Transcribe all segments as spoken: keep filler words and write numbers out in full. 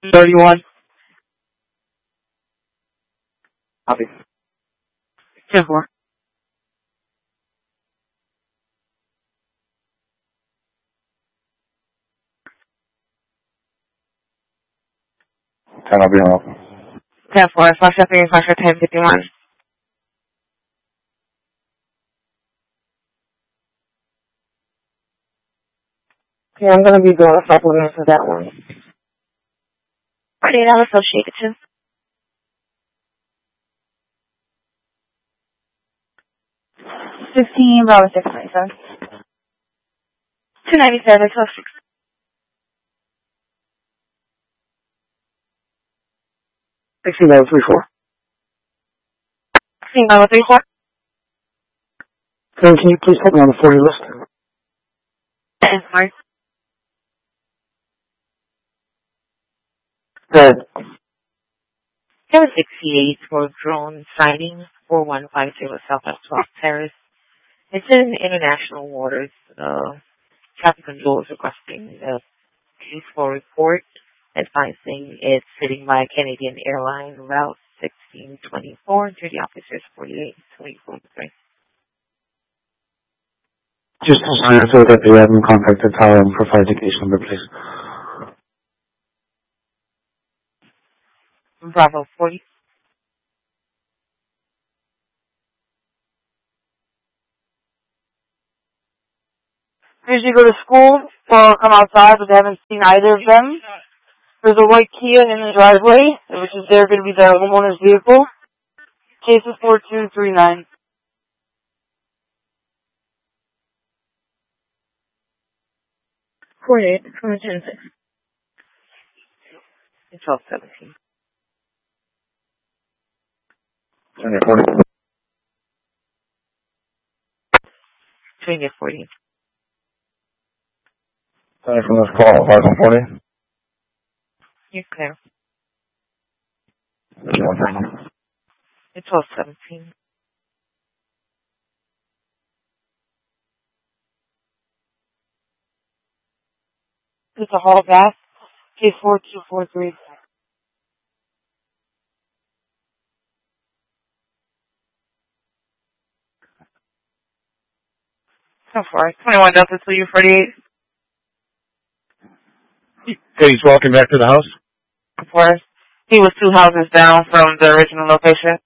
thirty-one. Copy. ten four. ten, I'll be home. ten four, flash up here, flash up ten fifty-one. Okay, I'm going to be doing a supplement for that one. Okay, now associated to. Fifteen, Bravo six ninety-seven. two ninety-seven, twelve six. Sixteen level three four. Sixteen level three four. Can you please put me on the forty list? ten four. Good. seven sixty-eight for drone sighting, four one five zero Southwest twelfth Terrace. It's in international waters. Uh, traffic control is requesting a useful report advising it's sitting by Canadian Airline Route sixteen twenty-four to the officers forty-eight twenty-four. Just sign it so that they haven't contacted Tower and provide the case number, please. Bravo forty. Usually go to school or come outside, but they haven't seen either of them. There's a white Kia in the driveway, which is they're going to be the homeowner's vehicle. Case is four two three nine. forty-eight, ten six. twelve seventeen. twenty forty. Sorry from this call, five one forty. You're clear. one thirty. It's twelve seventeen. It's a hall bath. Case four two four three. So far, twenty-one Delta two U forty-eight. Hey, he's walking back to the house? Of course. He was two houses down from the original location.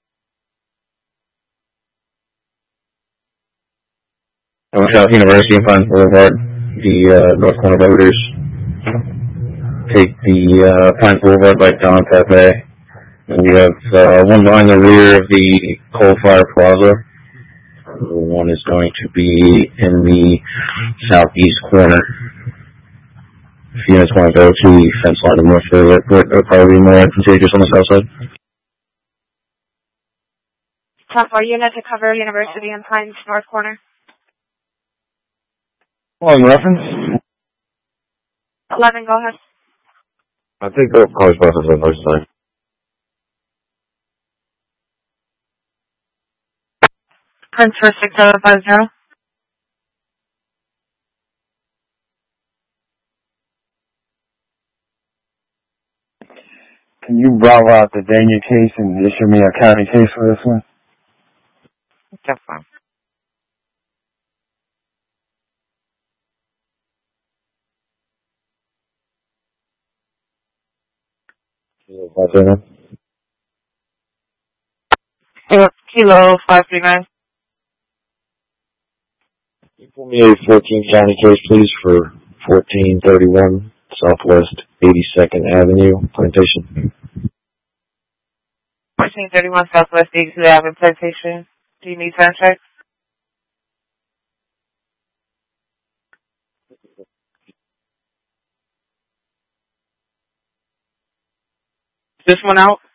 I'm South University and Pine Boulevard, the uh, north corner voters. Take the uh, Pine Boulevard by Don Cafe. And we have uh, one behind the rear of the Coal Fire Plaza. One is going to be in the southeast corner. If units want to go to the fence line and north of it, it would probably be more advantageous on the south side. Top four unit to cover University and Pines north corner. Well, in reference? eleven, go ahead. I think the car's bus is on the north side. Prince for six seven five zero. Can you bravo out the Daniel case and issue me a county case for this one? That's fine. Kilo five three nine. Can you pull me a fourteen county case, please, for fourteen thirty-one Southwest eighty-second Avenue, Plantation? fourteen thirty-one Southwest eighty-second Avenue, Plantation. Do you need sound checks? This one out?